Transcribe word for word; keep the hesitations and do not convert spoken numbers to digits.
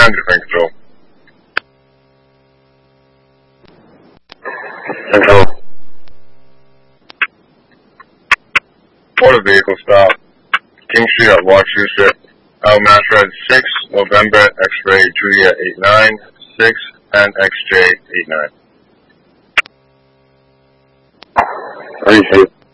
ground defense control. Control. Motor vehicle stop. King Street at Wachusett. L Mass Red six, November, X-ray Julia eight nine, six, and X J eight nine. Three, two.